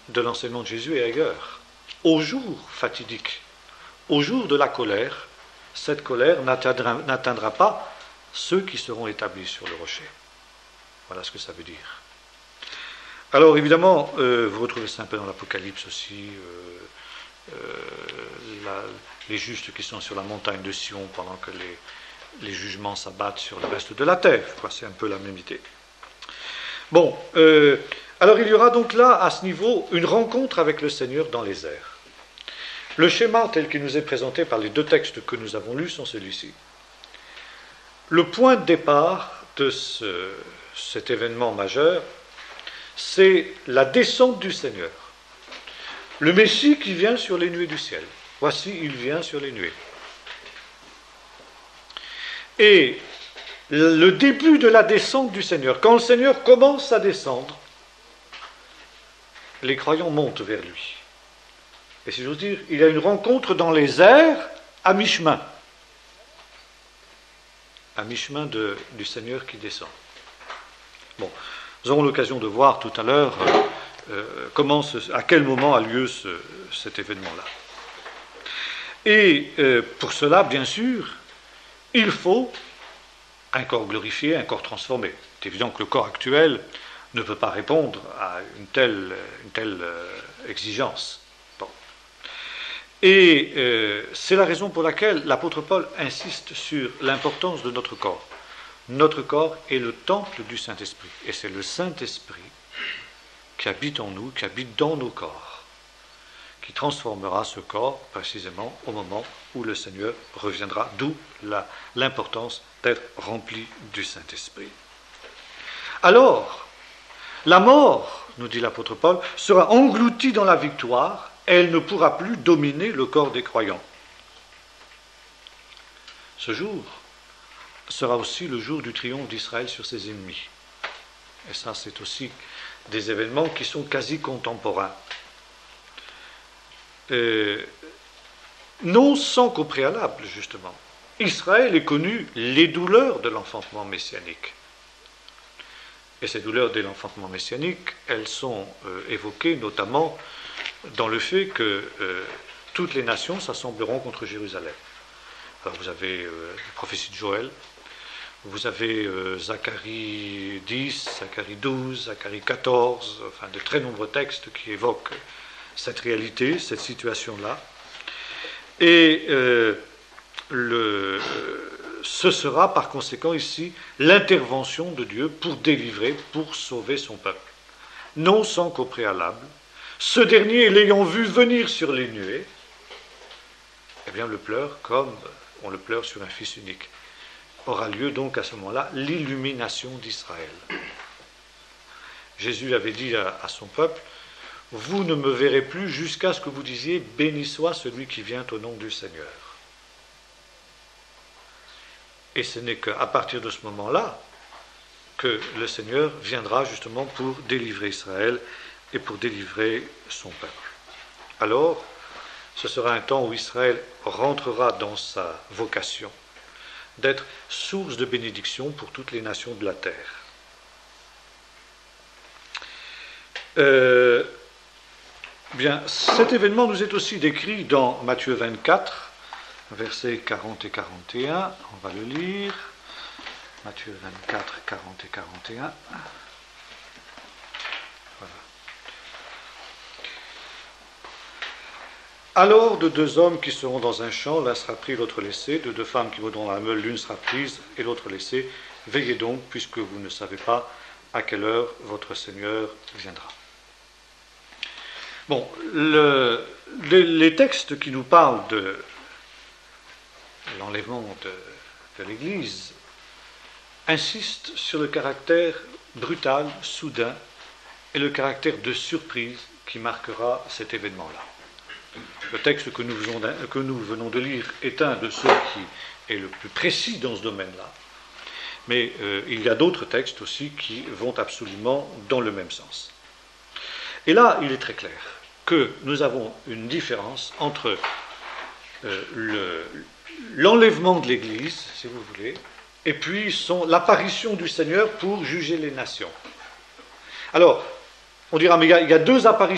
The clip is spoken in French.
de l'enseignement de Jésus est ailleurs. Au jour fatidique, au jour de la colère, cette colère n'atteindra pas ceux qui seront établis sur le rocher. Voilà ce que ça veut dire. Alors évidemment, vous retrouvez ça un peu dans l'Apocalypse aussi, les justes qui sont sur la montagne de Sion pendant que les jugements s'abattent sur le reste de la terre. C'est un peu la même idée. Bon, alors il y aura donc là, à ce niveau, une rencontre avec le Seigneur dans les airs. Le schéma tel qu'il nous est présenté par les deux textes que nous avons lus sont celui-ci. Le point de départ de cet événement majeur, c'est la descente du Seigneur. Le Messie qui vient sur les nuées du ciel. Voici, il vient sur les nuées. Et le début de la descente du Seigneur, quand le Seigneur commence à descendre, les croyants montent vers lui. Et si j'ose dire, il y a une rencontre dans les airs à mi-chemin. À mi-chemin du Seigneur qui descend. Bon, nous aurons l'occasion de voir tout à l'heure à quel moment a lieu cet événement-là. Et pour cela, bien sûr, il faut un corps glorifié, un corps transformé. C'est évident que le corps actuel ne peut pas répondre à une telle exigence. Bon. Et c'est la raison pour laquelle l'apôtre Paul insiste sur l'importance de notre corps. Notre corps est le temple du Saint-Esprit. Et c'est le Saint-Esprit qui habite en nous, qui habite dans nos corps, qui transformera ce corps précisément au moment où le Seigneur reviendra, d'où l'importance d'être rempli du Saint-Esprit. Alors, la mort, nous dit l'apôtre Paul, sera engloutie dans la victoire, et elle ne pourra plus dominer le corps des croyants. Ce jour sera aussi le jour du triomphe d'Israël sur ses ennemis. Et ça, c'est aussi des événements qui sont quasi contemporains. Non sans qu'au préalable, justement, Israël ait connu les douleurs de l'enfantement messianique. Et ces douleurs de l'enfantement messianique, elles sont évoquées notamment dans le fait que toutes les nations s'assembleront contre Jérusalem. Alors vous avez la prophétie de Joël, vous avez Zacharie 10, Zacharie 12, Zacharie 14, enfin de très nombreux textes qui évoquent cette réalité, cette situation-là. Et ce sera par conséquent ici l'intervention de Dieu pour délivrer, pour sauver son peuple. Non sans qu'au préalable, ce dernier, l'ayant vu venir sur les nuées, eh bien le pleure comme on le pleure sur un fils unique. Aura lieu donc à ce moment-là l'illumination d'Israël. Jésus avait dit à son peuple, « Vous ne me verrez plus jusqu'à ce que vous disiez « Béni soit celui qui vient au nom du Seigneur ». Et ce n'est qu'à partir de ce moment-là que le Seigneur viendra justement pour délivrer Israël et pour délivrer son peuple. Alors, ce sera un temps où Israël rentrera dans sa vocation d'être source de bénédiction pour toutes les nations de la terre. Bien, cet événement nous est aussi décrit dans Matthieu 24, versets 40 et 41. On va le lire. Matthieu 24, 40 et 41. Voilà. Alors, de deux hommes qui seront dans un champ, l'un sera pris, l'autre laissé. De deux femmes qui vaudront la meule, l'une sera prise et l'autre laissée. Veillez donc, puisque vous ne savez pas à quelle heure votre Seigneur viendra. Bon, les textes qui nous parlent de l'enlèvement de l'Église insistent sur le caractère brutal, soudain, et le caractère de surprise qui marquera cet événement-là. Le texte que nous venons de lire est un de ceux qui est le plus précis dans ce domaine-là, mais il y a d'autres textes aussi qui vont absolument dans le même sens. Et là, il est très clair que nous avons une différence entre l'enlèvement de l'Église, si vous voulez, et puis l'apparition du Seigneur pour juger les nations. Alors, on dira, mais il y a deux apparitions